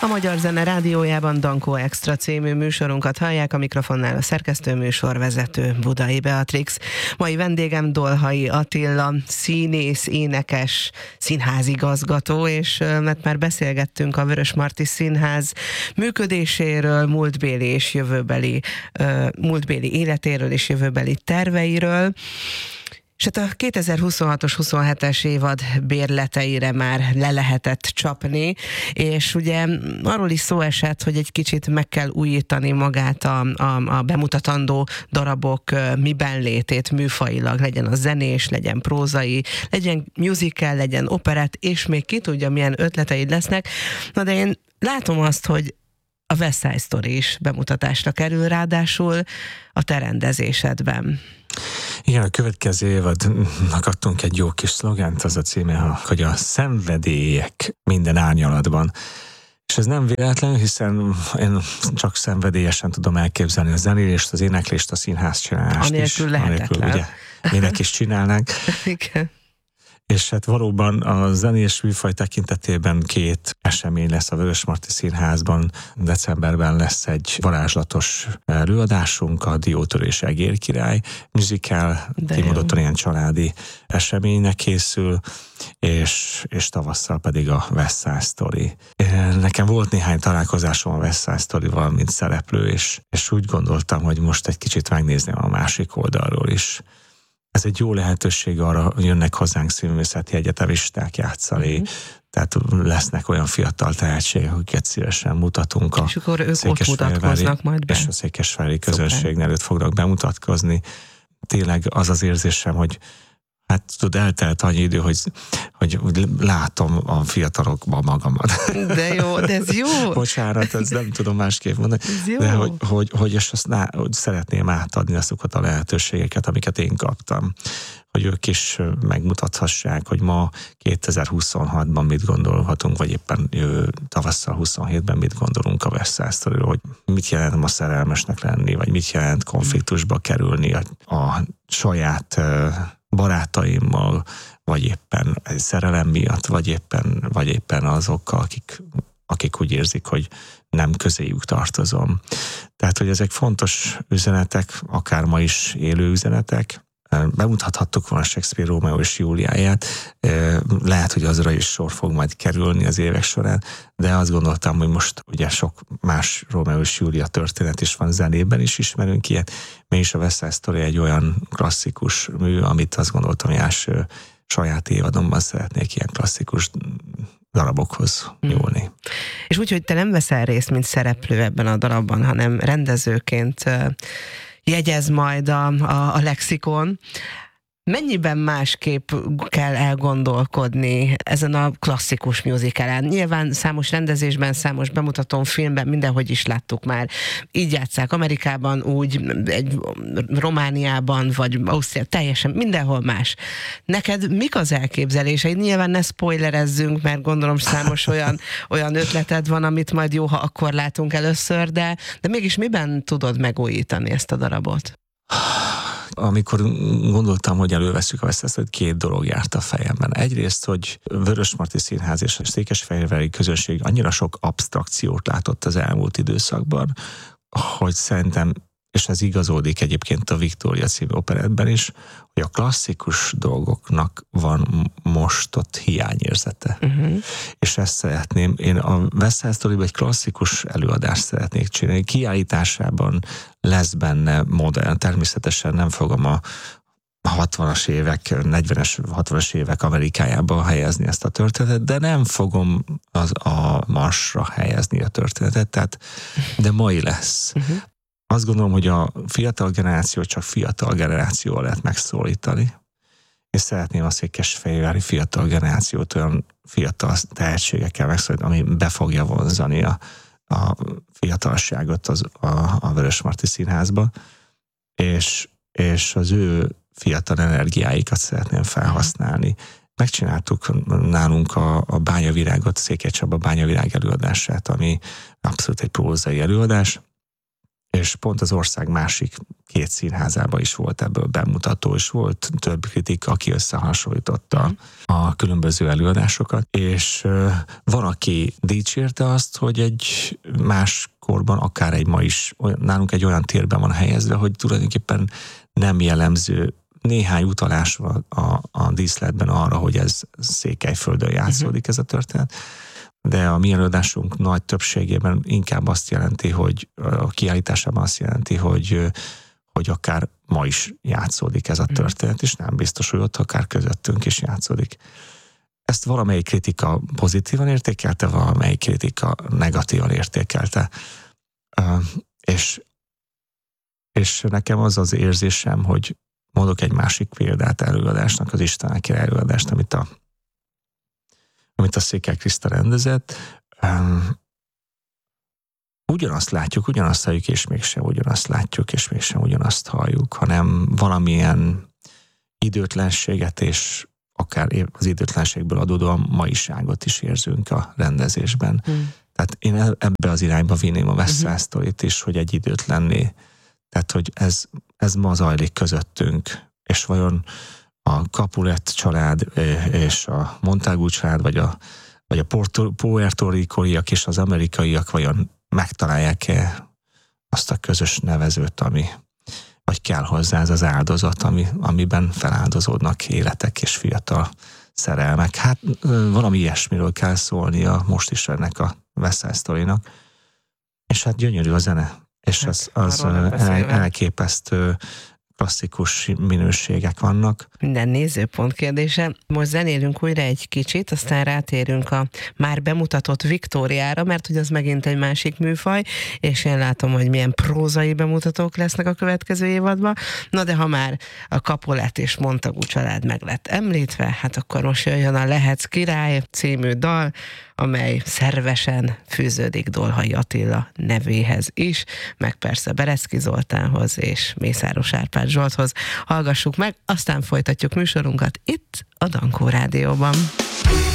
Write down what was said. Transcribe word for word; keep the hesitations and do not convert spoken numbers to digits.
A Magyar Zene Rádiójában Dankó Extra című műsorunkat hallják, a mikrofonnál a szerkesztő műsorvezető Budai Beatrix. Mai vendégem Dolhai Attila, színész, énekes, színházigazgató, és mert már beszélgettünk a Vörösmarty Színház működéséről, múltbéli és jövőbeli, múltbéli életéről és jövőbeli terveiről. És hát a kétezer-huszonhatos huszonhetes évad bérleteire már le lehetett csapni, és ugye arról is szó esett, hogy egy kicsit meg kell újítani magát a, a, a bemutatandó darabok miben létét műfajilag, legyen a zenés, legyen prózai, legyen musical, legyen operett, és még ki tudja, milyen ötleteid lesznek. Na de én látom azt, hogy a West Side Story is bemutatásra kerül, ráadásul a te rendezésedben. Igen, a következő évadnak adtunk egy jó kis szlogánt, az a címe, hogy a szenvedélyek minden árnyalatban. És ez nem véletlen, hiszen én csak szenvedélyesen tudom elképzelni a zenélést, az éneklést, a színházcsinálást Anélkül is. lehetetlen. Anélkül, ugye, minek is csinálnánk. Igen. És hát valóban a zenés műfaj tekintetében két esemény lesz a Vörösmarty Színházban. Decemberben lesz egy varázslatos előadásunk, a Diótörés Egér király musical, kimondottan ilyen családi eseménynek készül, és, és tavasszal pedig a West Side Story. Nekem volt néhány találkozásom a West Side Story-val, mint szereplő, és, és úgy gondoltam, hogy most egy kicsit megnézném a másik oldalról is. Ez egy jó lehetőség arra, hogy jönnek hozzánk színművészeti egyetemisták játszani, mm-hmm. tehát lesznek olyan fiatal tehetségek, akiket szívesen mutatunk a és akkor ők ott mutatkoznak majd be. És a székesfeheri közönség előtt fognak bemutatkozni. Tényleg az az érzésem, hogy hát tudod, eltelt annyi idő, hogy, hogy, hogy látom a fiatalokban magamat. De jó, de ez jó. Bocsánat, ezt nem tudom másképp mondani. De hogy, hogy, hogy, és azt ná, hogy szeretném átadni azokat a lehetőségeket, amiket én kaptam. Hogy ők is megmutathassák, hogy ma kétezer-huszonhatban mit gondolhatunk, vagy éppen jövő tavasszal huszonhétben mit gondolunk a West Side Storyról, hogy mit jelent ma szerelmesnek lenni, vagy mit jelent konfliktusba kerülni a, a saját barátaimmal, vagy éppen egy szerelem miatt, vagy éppen, vagy éppen azokkal, akik, akik úgy érzik, hogy nem közéjük tartozom. Tehát, hogy ezek fontos üzenetek, akár ma is élő üzenetek. Bemutathattuk volna Shakespeare Rómeó és Júliáját, lehet, hogy azra is sor fog majd kerülni az évek során, de azt gondoltam, hogy most ugye sok más Rómeó és Júlia történet is van, zenében is ismerünk ilyet, mégis a West Side Story egy olyan klasszikus mű, amit azt gondoltam, hogy első saját évadonban szeretnék ilyen klasszikus darabokhoz nyúlni. Hmm. És úgy, hogy te nem veszel részt, mint szereplő ebben a darabban, hanem rendezőként jegyez majd a, a, a lexikon. Mennyiben másképp kell elgondolkodni ezen a klasszikus musicalen? Nyilván számos rendezésben, számos bemutatón, filmben, mindenhogy is láttuk már. Így játsszák Amerikában, úgy egy Romániában, vagy Ausztria, teljesen mindenhol más. Neked mik az elképzeléseid? Nyilván ne spoilerezzünk, mert gondolom számos olyan, olyan ötleted van, amit majd jó, ha akkor látunk először, de, de mégis miben tudod megújítani ezt a darabot? Amikor gondoltam, hogy előveszük a West Side Storyt, két dolog járt a fejemben. Egyrészt, hogy Vörösmarty Színház és a székesfehérvári közönség annyira sok abstrakciót látott az elmúlt időszakban, hogy szerintem, és ez igazódik egyébként a Viktória című operettben is, hogy a klasszikus dolgoknak van most ott hiányérzete. Uh-huh. És ezt szeretném, én a West Side Storyban egy klasszikus előadást szeretnék csinálni. Kiállításában lesz benne modern, természetesen nem fogom a hatvanas évek, negyvenes, hatvanas évek Amerikájába helyezni ezt a történetet, de nem fogom az a Marsra helyezni a történetet, tehát, de mai lesz. Uh-huh. Azt gondolom, hogy a fiatal generáció csak fiatal generációval lehet megszólítani, és szeretném a székesfehérvári fiatal generációt olyan fiatal tehetségekkel megszólítani, ami be fogja vonzani a, a fiatalságot az, a, a Vörösmarty Színházba, és, és az ő fiatal energiáikat szeretném felhasználni. Megcsináltuk nálunk a, a Bányavirágot, Székely Csaba Bányavirág előadását, ami abszolút egy prózai előadás, és pont az ország másik két színházában is volt ebből bemutató, és volt több kritika, aki összehasonlította mm. a különböző előadásokat, és van, aki dicsérte azt, hogy egy más korban, akár egy ma is, nálunk egy olyan térben van helyezve, hogy tulajdonképpen nem jellemző, néhány utalás van a, a díszletben arra, hogy ez Székelyföldön játszódik ez a történet, de a mi előadásunk nagy többségében inkább azt jelenti, hogy a kiállításában azt jelenti, hogy, hogy akár ma is játszódik ez a történet, és nem biztos, hogy ott akár közöttünk is játszódik. Ezt valamelyik kritika pozitívan értékelte, valamelyik kritika negatívan értékelte. És, és nekem az az érzésem, hogy mondok egy másik példát előadásnak, az Isten király előadást, amit a, amit a Székely Kriszta rendezett. Ugyanazt látjuk, ugyanazt halljuk, és mégsem ugyanazt látjuk, és mégsem ugyanazt halljuk, hanem valamilyen időtlenséget, és akár az időtlenségből adódóan maiságot is érzünk a rendezésben. Hmm. Tehát én ebbe az irányba vinném a West Side Storyt is, hogy egy időtlenné. Tehát, hogy ez, ez ma zajlik közöttünk, és vajon a Capulet család és a Montagu család, vagy a, vagy a Puerto Ricóiak és az amerikaiak vajon megtalálják-e azt a közös nevezőt, ami, vagy kell hozzá ez az áldozat, ami, amiben feláldozódnak életek és fiatal szerelmek. Hát valami ilyesmiről kell szólnia most is ennek a West Side Storynak. És hát gyönyörű a zene, és hát, az, az el, elképesztő klasszikus minőségek vannak. Minden nézőpont kérdése. Most zenélünk újra egy kicsit, aztán rátérünk a már bemutatott Viktóriára, mert hogy az megint egy másik műfaj, és én látom, hogy milyen prózai bemutatók lesznek a következő évadban. Na de ha már a Capulet és Montagu család meg lett említve, hát akkor most jöjjön a Lehetsz király című dal, amely szervesen fűződik Dolhai Attila nevéhez is, meg persze Berecki Zoltánhoz és Mészáros Árpád Zsolthoz. Hallgassuk meg, aztán folytatjuk műsorunkat itt a Dankó Rádióban.